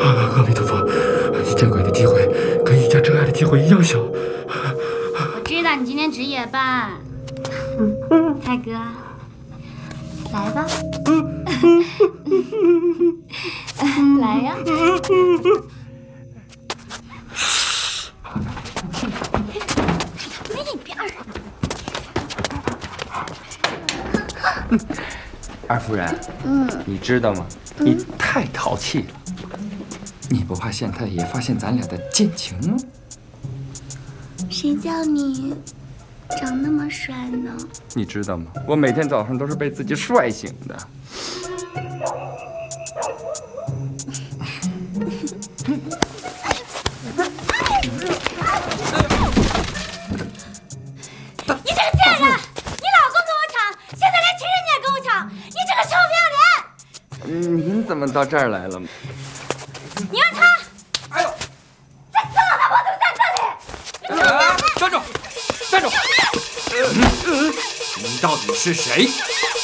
阿弥陀佛，遇见鬼的机会跟遇见真爱的机会一样小。 我知道你今天值夜班，泰哥，来吧，来呀。那边儿。 二夫人，你知道吗？你太淘气了。你不怕县太爷发现咱俩的奸情吗？ 谁叫你长那么帅呢？ 你知道吗？我每天早上都是被自己帅醒的。 你这个贱人！你老公跟我抢，现在连情人你也跟我抢，你这个臭不要脸！ 您怎么到这儿来了？ 你让他，哎呦，再刺了他，我就在这里！ 站住！站住！你到底是谁？